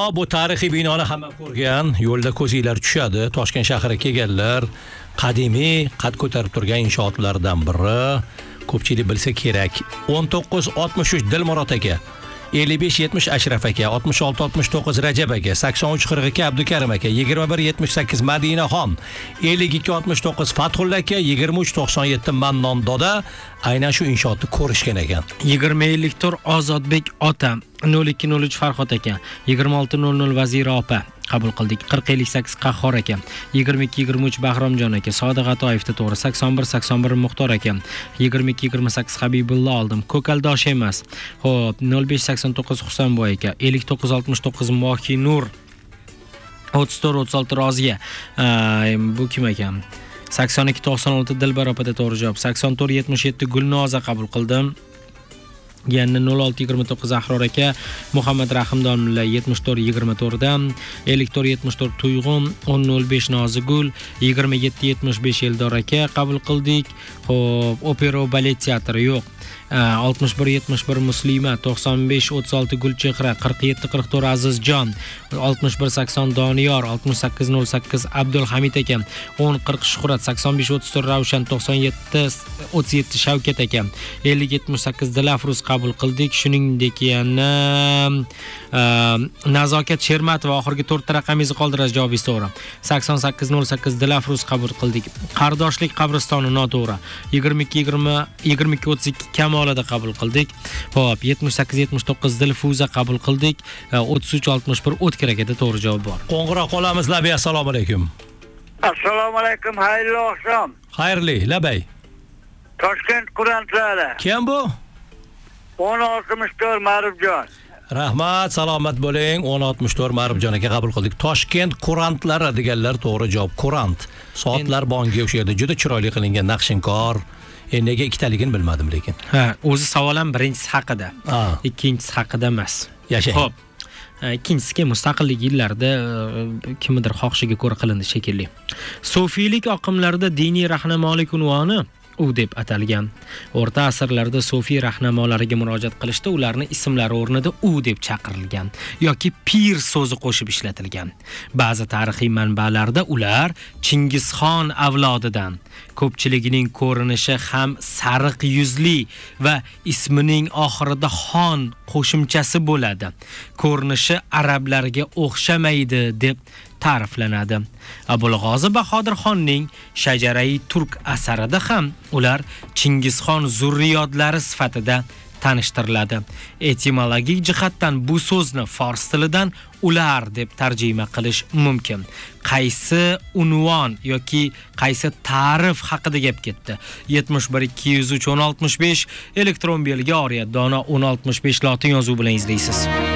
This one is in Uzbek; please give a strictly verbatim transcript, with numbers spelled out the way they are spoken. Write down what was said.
Hop, bu tarixiy binoni hamma ko'rgan, yo'lda ko'zinglar tushadi. Toshkent shahriga kelganlar, qadimiy, qad ko'tarib turgan inshootlardan biri. Ko'pchilik bilsa kerak. o'n to'qqiz oltmish uch Dilmurod aka, ellik besh yetmish Ashraf aka, oltmish olti oltmish to'qqiz Rajab aka, sakson uch qirq ikki Abdukarim aka, yigirma bir yetmish sakkiz Madinaxon, ellik ikki oltmish to'qqiz Fathulla aka, yigirma uch to'qson yetti Mannon doda aynan shu inshootni ko'rishgan ekan. yigirma ellik to'rt Ozodbek ota, nol ikki nol uch Farhod aka, yigirma olti nol nol Vazira opa qabul qildik. qirq ellik sakkiz Qahhor aka, yigirma ikki yigirma uch Bahromjon aka, Sodiq Atoyevda to'g'ri, sakson bir sakson bir Muxtor aka, yigirma ikki yigirma sakkiz Habibulla oldim. Ko'kaldosh emas. Xo'p, nol besh sakson to'qqiz Husanboy aka, ellik to'qqiz oltmish to'qqiz Mohinur, o'ttiz to'rt o'ttiz olti Roziya. Bu kim ekan? sakson ikki to'qson olti Dilbar opada to'g'ri javob. sakson to'rt yetmish yetti Gulnoza qabul qildim. Yana nol olti yigirma to'qqiz Ahror aka, Muhammad Rahimdon mulla yetmish to'rt yigirma to'rt dan, ellik to'rt yetmish to'rt Tuyg'un, o'n nol besh Nozigul, yigirma yetti yetmish besh Eldor aka qabul qildik. Xo'p, opera balet teatri yo'q. oltmish bir yetmish bir Muslima, to'qson besh o'ttiz olti Gulchehra, qirq yetti qirq to'rt Azizjon, oltmish bir sakson Doniyor, oltmish sakkiz nol sakkiz Abdulhamid aka, o'n qirq Shuhrat, sakson besh o'ttiz to'rt Ravshan, to'qson yetti o'ttiz yetti Shavkat aka, ellik yetmish sakkiz Dilafruz qabul qildik. Shuningdek yana Nazokat Shermatova, oxirgi to'rtta raqamingizni qoldirasiz, javobingiz to'g'ri. sakson sakkiz nol sakkiz Dilafruz qabul qildik. Qardoshlik qabristoni noto'g'ri. yigirma ikki yigirma yigirma ikki o'ttiz ikki Kamolada qabul qildik. Hop, yetmish sakkiz yetmish to'qqiz Dilfuza qabul qildik. o'ttiz uch oltmish bir O'tkir akada to'g'ri javob bor. Qo'ng'iroq olamiz. Labay, assalomu alaykum. Assalomu alaykum, xayrli oqshom. Xayrli, Labay. Toshkent Qurantlari. Kim bu? o'n oltmish to'rt Ma'rufjon. Rahmat, salomat bo'ling. o'n oltmish to'rt Ma'rufjon aka qabul qildik. Toshkent Qurantlari deganlar to'g'ri javob. Qurant. Soatlar bongi o'sha yerda juda chiroyli qilingan naqshinkor. E nega ikkitaligini bilmadim lekin. Ha, o'zi savol ham birinchisi haqida. Ikkinchisi haqida emas. Yashang. Xo'p. Ikkinchisiga mustaqillik yillarida kimdir xohishiga ko'ra qilindi shekilli. Sufiylik oqimlarida diniy rahnamolik unvoni u deb atalgan. O'rta asrlarda sufiy rahnamolariga murojaat qilishda ularni ismlari o'rnida u deb chaqirilgan yoki pir so'zi qo'shib ishlatilgan. Ba'zi tarixiy manbalarda ular Chingizxon avlodidan, ko'pchiligining ko'rinishi ham sariq yuzli va ismining oxirida xon qo'shimchasi bo'ladi. Ko'rinishi arablarga o'xshamaydi deb ta'riflanadi. Abulg'ozi Bahodir xonning Shajarai Turk asarida ham ular Chingizxon zurriyotlari sifatida tanishtiriladi. Etimologik jihatdan bu so'zni fors tilidan ular deb tarjima qilish mumkin. Qaysi unvon yoki qaysi ta'rif haqida gap ketdi? yetmish bir ikki yuz uch o'n oltmish besh elektron belgi oriyat dono o'n oltmish besh lotin yozuvi bilan izlaysiz.